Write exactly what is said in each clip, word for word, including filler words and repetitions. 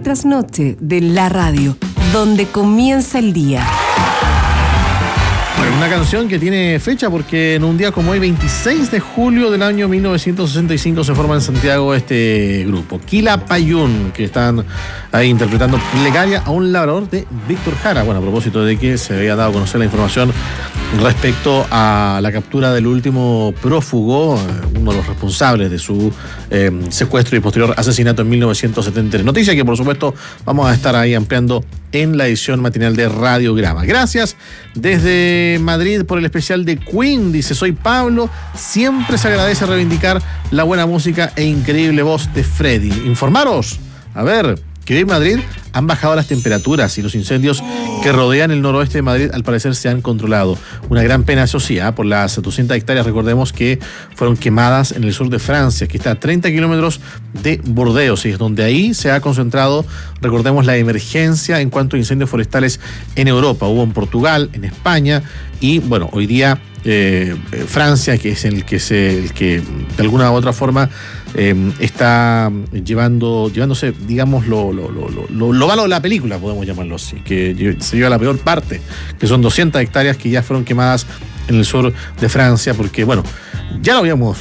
trasnoche de la radio, donde comienza el día. Bueno, una canción que tiene fecha porque en un día como hoy, veintiséis de julio del año mil novecientos sesenta y cinco, se forma en Santiago este grupo, Quilapayún, que están ahí interpretando Plegaria a un labrador de Víctor Jara. Bueno, a propósito de que se había dado a conocer la información respecto a la captura del último prófugo, uno de los responsables de su eh, secuestro y posterior asesinato en mil novecientos setenta y tres. Noticia que, por supuesto, vamos a estar ahí ampliando en la edición matinal de Radiograma. Gracias desde Madrid por el especial de Queen. Dice: soy Pablo. Siempre se agradece reivindicar la buena música e increíble voz de Freddy. Informaros, a ver, que hoy en Madrid han bajado las temperaturas y los incendios que rodean el noroeste de Madrid al parecer se han controlado. Una gran pena, eso sí, ¿eh? por las doscientas hectáreas, recordemos, que fueron quemadas en el sur de Francia, que está a treinta kilómetros de Burdeos, y es donde ahí se ha concentrado, recordemos, la emergencia en cuanto a incendios forestales en Europa. Hubo en Portugal, en España, y bueno, hoy día eh, Francia, que es el que se, el que de alguna u otra forma eh, está llevando, llevándose, digamos, lo, lo, lo, lo, lo malo de la película, podemos llamarlo así, que se lleva la peor parte, que son doscientas hectáreas que ya fueron quemadas en el sur de Francia, porque bueno, ya lo habíamos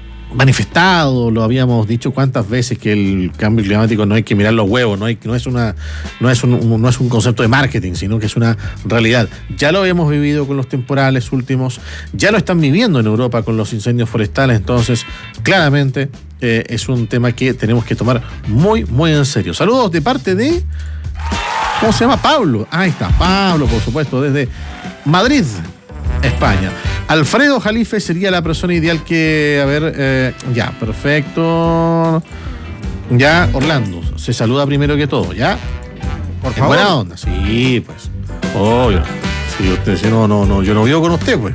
manifestado, lo habíamos dicho cuántas veces, que el cambio climático no hay que mirar los huevos, no hay, no es una, no es un, un, no es un concepto de marketing, sino que es una realidad. Ya lo habíamos vivido con los temporales últimos, ya lo están viviendo en Europa con los incendios forestales, entonces claramente eh, es un tema que tenemos que tomar muy, muy en serio. Saludos de parte de, ¿cómo se llama? Pablo. Ahí está, Pablo, por supuesto, desde Madrid, España. Alfredo Jalife sería la persona ideal que, a ver, eh, ya, perfecto. Ya, Orlando, se saluda primero que todo, ¿ya? Por favor. Buena onda, sí, pues. Obvio. Sí, usted, si no, no, no, yo no vivo con usted, pues.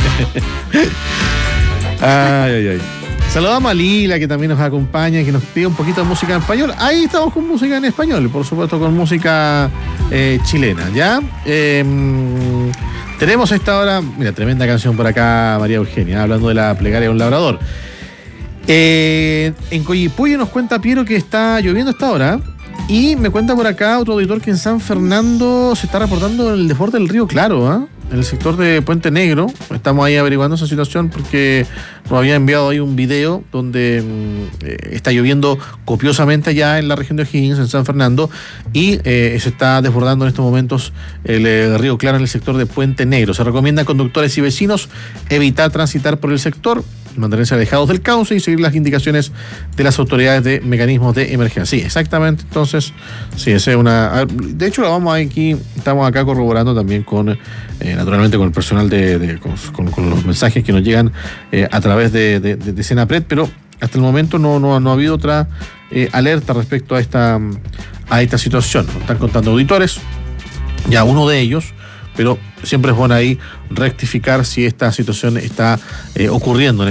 Ay, ay, ay. Saludamos a Lila, que también nos acompaña, que nos pide un poquito de música en español. Ahí estamos con música en español, por supuesto con música eh, chilena, ¿ya? Eh, tenemos a esta hora, mira, tremenda canción por acá, María Eugenia, hablando de la plegaria de un labrador. Eh, en Coyhaique nos cuenta Piero que está lloviendo a esta hora. Y me cuenta por acá otro auditor que en San Fernando se está reportando el desborde del río Claro, ¿eh? En el sector de Puente Negro. Estamos ahí averiguando esa situación porque nos había enviado ahí un video donde eh, está lloviendo copiosamente allá en la región de O'Higgins, en San Fernando, y eh, se está desbordando en estos momentos el, el río Claro en el sector de Puente Negro. Se recomienda a conductores y vecinos evitar transitar por el sector, mantenerse alejados del cauce y seguir las indicaciones de las autoridades de mecanismos de emergencia. Sí, exactamente. Entonces, sí, esa es una... De hecho, la vamos a aquí, estamos acá corroborando también con, eh, naturalmente, con el personal de, de con, con, con los mensajes que nos llegan eh, a través de, de, de, de Senapred, pero hasta el momento no, no, no ha habido otra eh, alerta respecto a esta, a esta situación. Nos están contando auditores, ya uno de ellos, pero siempre es bueno ahí rectificar si esta situación está eh, ocurriendo en